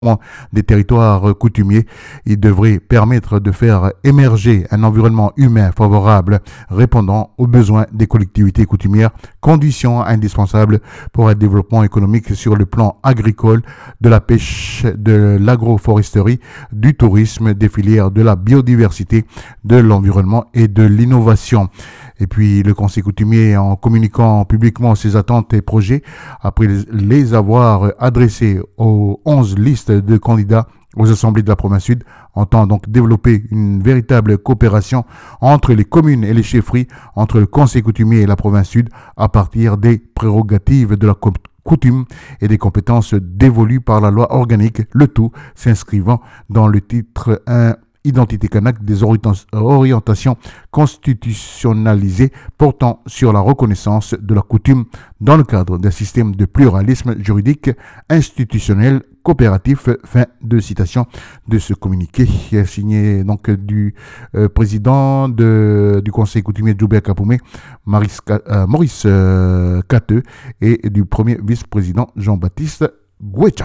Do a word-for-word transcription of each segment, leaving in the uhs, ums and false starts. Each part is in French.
des territoires coutumiers. Il devrait permettre de faire émerger un environnement humain favorable répondant aux besoins des collectivités coutumières, condition indispensable pour un développement économique sur le plan agricole, de la pêche, de l'agroforesterie, du tourisme, des filières de la biodiversité, de l'environnement et de l'innovation. Et puis le Conseil coutumier, en communiquant publiquement ses attentes et projets, après les avoir adressés aux onze listes de candidats aux assemblées de la province sud, entend donc développer une véritable coopération entre les communes et les chefferies, entre le Conseil coutumier et la province sud, à partir des prérogatives de la coutume et des compétences dévolues par la loi organique, le tout s'inscrivant dans le titre un Identité kanak des orientations constitutionnalisées portant sur la reconnaissance de la coutume dans le cadre d'un système de pluralisme juridique institutionnel coopératif. Fin de citation de ce communiqué signé donc du euh, président de, du Conseil coutumier de Djoubert-Kapoumé, Maurice, euh, Maurice euh, Kateux, et du premier vice-président Jean-Baptiste Gouecha.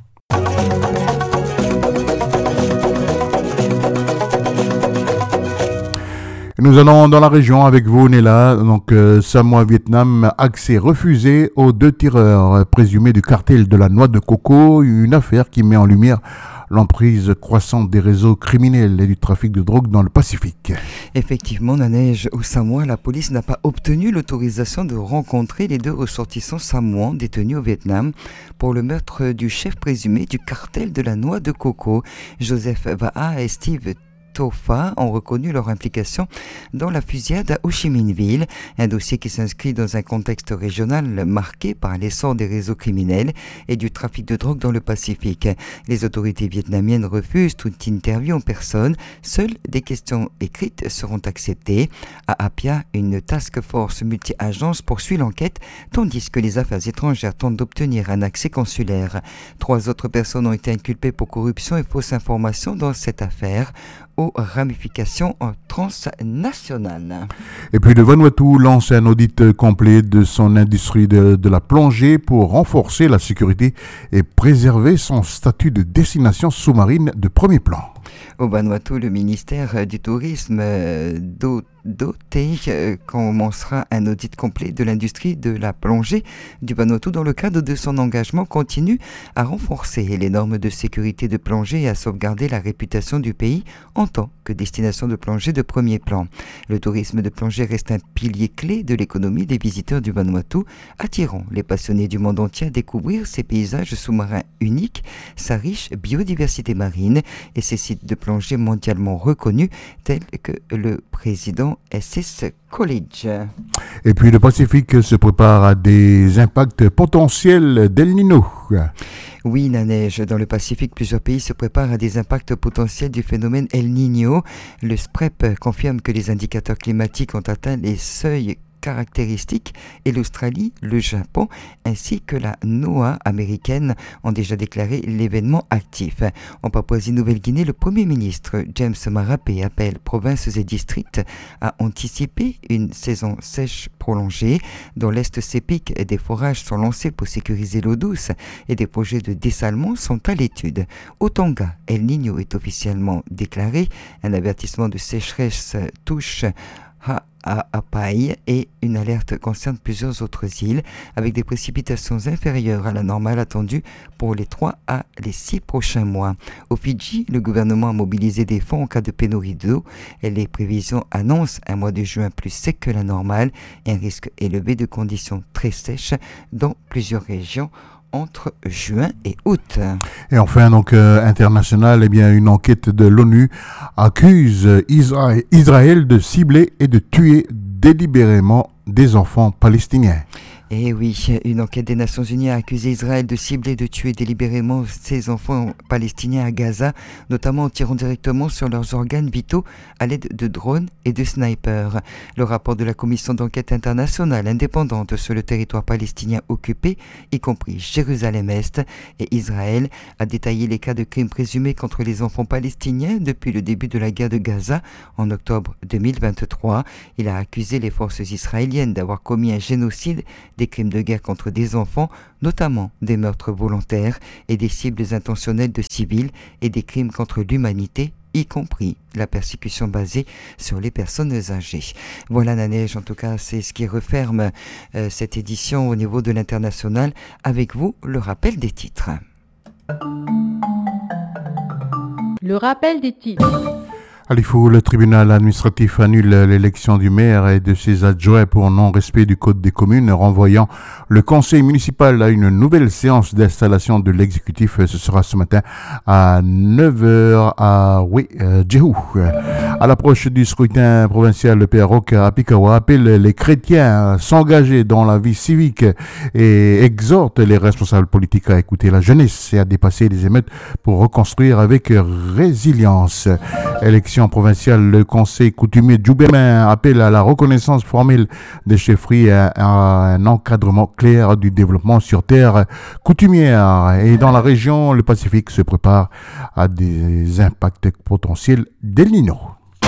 Nous allons dans la région avec vous, Néla. Donc, euh, Samoa, Vietnam, accès refusé aux deux tireurs présumés du cartel de la noix de coco, une affaire qui met en lumière l'emprise croissante des réseaux criminels et du trafic de drogue dans le Pacifique. Effectivement, Nanège, au Samoa, la police n'a pas obtenu l'autorisation de rencontrer les deux ressortissants samoans détenus au Vietnam pour le meurtre du chef présumé du cartel de la noix de coco, Joseph Va'a et Steve Tofa ont reconnu leur implication dans la fusillade à Ho Chi Minh Ville, un dossier qui s'inscrit dans un contexte régional marqué par l'essor des réseaux criminels et du trafic de drogue dans le Pacifique. Les autorités vietnamiennes refusent toute interview en personne. Seules des questions écrites seront acceptées. À Apia, une task force multi-agence poursuit l'enquête, tandis que les affaires étrangères tentent d'obtenir un accès consulaire. Trois autres personnes ont été inculpées pour corruption et fausse information dans cette affaire, aux ramifications transnationales. Et puis le Vanuatu lance un audit complet de son industrie de, de la plongée pour renforcer la sécurité et préserver son statut de destination sous-marine de premier plan. Au Vanuatu, le ministère du Tourisme d'O T commencera un audit complet de l'industrie de la plongée du Vanuatu dans le cadre de son engagement continu à renforcer les normes de sécurité de plongée et à sauvegarder la réputation du pays en tant que destination de plongée de premier plan. Le tourisme de plongée reste un pilier clé de l'économie des visiteurs du Vanuatu, attirant les passionnés du monde entier à découvrir ses paysages sous-marins uniques, sa riche biodiversité marine et ses sites de plongée mondialement reconnus tels que le président S S College. Et puis le Pacifique se prépare à des impacts potentiels d'El Niño. Oui, Nanège, dans le Pacifique, plusieurs pays se préparent à des impacts potentiels du phénomène El Niño. Le S P R E P confirme que les indicateurs climatiques ont atteint les seuils caractéristiques et l'Australie, le Japon ainsi que la NOAA américaine ont déjà déclaré l'événement actif. En Papouasie-Nouvelle-Guinée, le Premier ministre James Marape appelle provinces et districts à anticiper une saison sèche prolongée. Dans l'Est sépique, des forages sont lancés pour sécuriser l'eau douce et des projets de dessalement sont à l'étude. Au Tonga, El Niño est officiellement déclaré. Un avertissement de sécheresse touche Ha'apai et une alerte concerne plusieurs autres îles avec des précipitations inférieures à la normale attendue pour les trois à les six prochains mois. Au Fidji, le gouvernement a mobilisé des fonds en cas de pénurie d'eau et les prévisions annoncent un mois de juin plus sec que la normale et un risque élevé de conditions très sèches dans plusieurs régions entre juin et août. Et enfin, donc, euh, international, eh bien, une enquête de l'ONU accuse Isra- Israël de cibler et de tuer délibérément des enfants palestiniens. Et oui, une enquête des Nations Unies a accusé Israël de cibler et de tuer délibérément ses enfants palestiniens à Gaza, notamment en tirant directement sur leurs organes vitaux à l'aide de drones et de snipers. Le rapport de la commission d'enquête internationale indépendante sur le territoire palestinien occupé, y compris Jérusalem-Est et Israël, a détaillé les cas de crimes présumés contre les enfants palestiniens depuis le début de la guerre de Gaza en octobre deux mille vingt-trois. Il a accusé les forces israéliennes d'avoir commis un génocide des crimes de guerre contre des enfants, notamment des meurtres volontaires et des cibles intentionnelles de civils et des crimes contre l'humanité, y compris la persécution basée sur les personnes âgées. Voilà Nanège, en tout cas c'est ce qui referme euh, cette édition au niveau de l'international. Avec vous, le rappel des titres. Le rappel des titres. À l'Ifou, le tribunal administratif annule l'élection du maire et de ses adjoints pour non-respect du code des communes, renvoyant le conseil municipal à une nouvelle séance d'installation de l'exécutif. Ce sera ce matin à neuf heures à oui, euh, Djehou. À l'approche du scrutin provincial, le Père Roch à Pikawa appelle les chrétiens à s'engager dans la vie civique et exhorte les responsables politiques à écouter la jeunesse et à dépasser les émeutes pour reconstruire avec résilience. Élection provinciale, le conseil coutumier Djoubémin appelle à la reconnaissance formelle des chefferies et à un encadrement clair du développement sur terre coutumière. Et dans la région, le Pacifique se prépare à des impacts potentiels d'El Niño.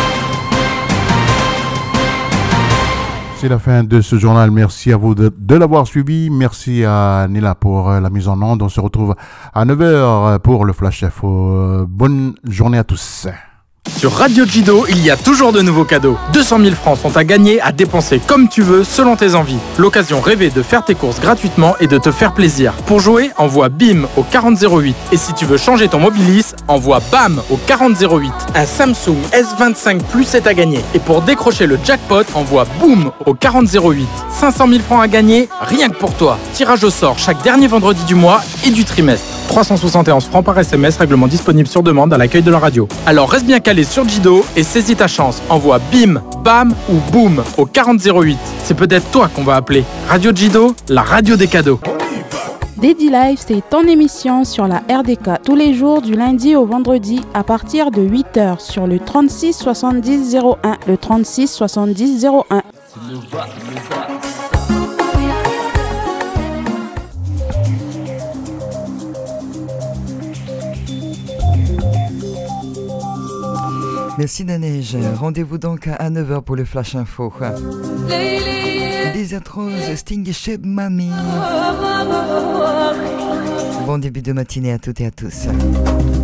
C'est la fin de ce journal. Merci à vous de, de l'avoir suivi. Merci à Nila pour la mise en onde. On se retrouve à neuf heures pour le Flash Info. Bonne journée à tous. Sur Radio Jido, il y a toujours de nouveaux cadeaux. deux cent mille francs sont à gagner, à dépenser comme tu veux, selon tes envies. L'occasion rêvée de faire tes courses gratuitement et de te faire plaisir. Pour jouer, envoie BIM au quarante zéro huit. Et si tu veux changer ton Mobilis, envoie BAM au quarante zéro huit. Un Samsung S vingt-cinq Plus est à gagner. Et pour décrocher le jackpot, envoie BOOM au quarante zéro huit. cinq cent mille francs à gagner, rien que pour toi. Tirage au sort chaque dernier vendredi du mois et du trimestre. trois cent soixante et onze francs par S M S, règlement disponible sur demande à l'accueil de la radio. Alors reste bien calé sur Jido et saisis ta chance. Envoie BIM, BAM ou BOOM au quarante zéro huit. C'est peut-être toi qu'on va appeler. Radio Jido, la radio des cadeaux. Dédi Live, c'est ton émission sur la R D K tous les jours du lundi au vendredi à partir de huit heures sur le trente-six soixante-dix zéro un. Le trente-six soixante-dix zéro un. Merci Nanège. Rendez-vous donc à neuf heures pour le Flash Info. Des atroces, Sting chez Mamie. Bon début de matinée à toutes et à tous.